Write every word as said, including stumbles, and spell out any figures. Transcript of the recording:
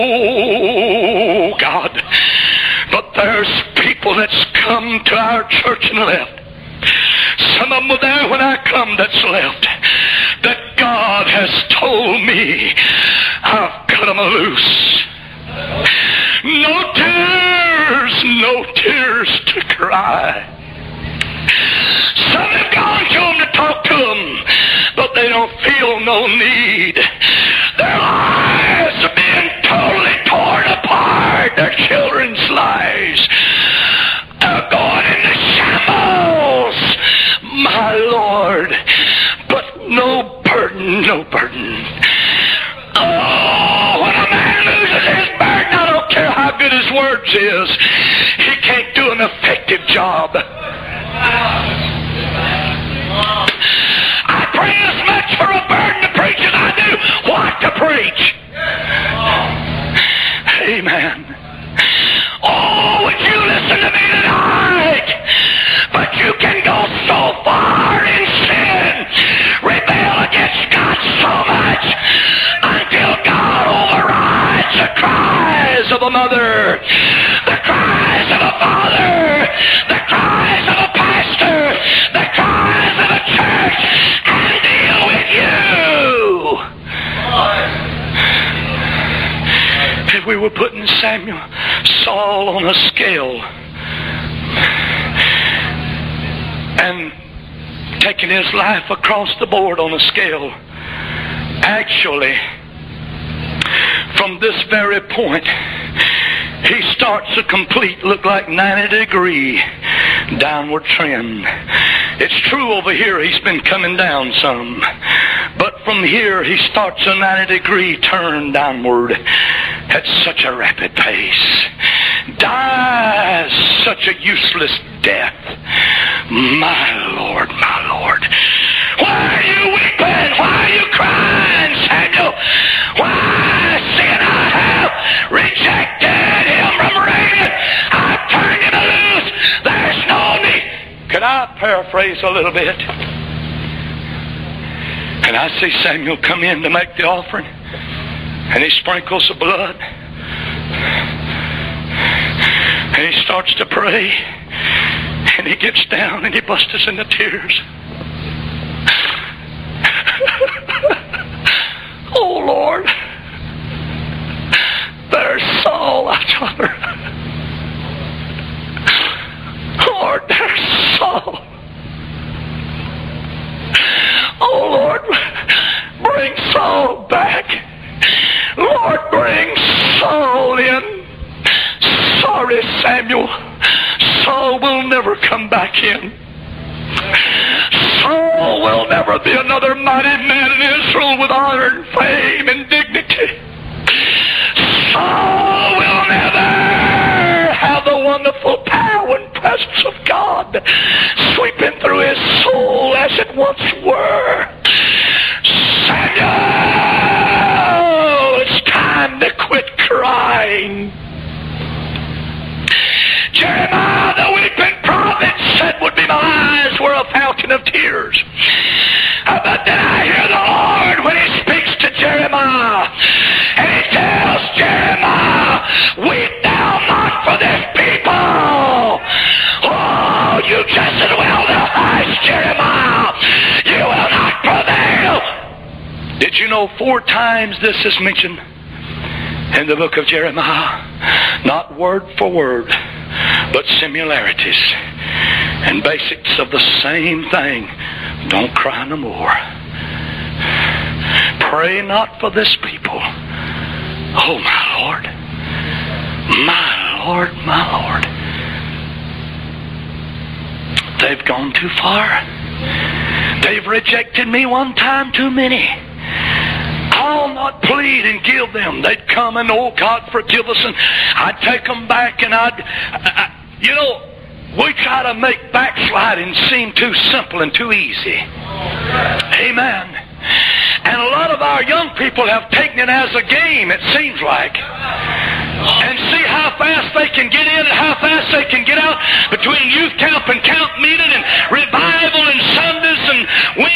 Oh, God. But there's people that's come to our church and left. Some of them were there when I come that's left. That God has told me I've cut them loose. No tears, no tears to cry. Some have gone to them to talk to them, but they don't feel no need. Their lives are being totally torn apart. Their children's lives are going into shambles. My Lord, but no burden, no burden. Oh, when a man loses his burden, I don't care how good his words is, he can't do an effective job. I pray as much for a burden to preach as I do what to preach. Amen. Oh, would you listen to me tonight? But you can go so far in sin, rebel against God so much, until God overrides the cries of a mother, the cries of a father, the cries of a pastor, the cries of a church, and deal with you. If we were putting Samuel, Saul on a scale and taking his life across the board on a scale, actually, from this very point, he starts a complete, look like ninety degree downward trend. It's true over here he's been coming down some, but from here he starts a ninety degree turn downward at such a rapid pace. Dies such a useless death. My Lord, my Lord. Why are you weeping? Why are you crying, Samuel? Why, seeing I have rejected him from reigning, I've turned him loose. There's no need. Can I paraphrase a little bit? And I see Samuel come in to make the offering, and he sprinkles the blood, and he starts to pray, and he gets down and he busts into tears. Oh, Lord, there's Saul out yonder. Lord, there's Saul. Oh, Lord, bring Saul back. Lord, bring Saul in. Sorry, Samuel. Saul will never come back in. Saul will never be another mighty man in Israel with honor and fame and dignity. Saul will never have the wonderful power and presence of God sweeping through his soul as it once were. Samuel, it's time to quit crying. Jeremiah, the weeping prophet, said would be my eyes were a fountain of tears. But then I hear the Lord when he speaks to Jeremiah, and he tells Jeremiah, weep thou not for this people. Oh, you just as well to hush, Jeremiah. You will not prevail. Did you know four times this is mentioned in the book of Jeremiah? Not word for word, but similarities and basics of the same thing. Don't cry no more. Pray not for this people. Oh, my Lord. My Lord, my Lord. They've gone too far. They've rejected me one time too many. I'll not plead and give them. They'd come and, oh, God, forgive us, and I'd take them back, and I'd, I, you know, we try to make backsliding seem too simple and too easy. Amen. And a lot of our young people have taken it as a game, it seems like. And see how fast they can get in and how fast they can get out between youth camp and camp meeting and revival and Sundays and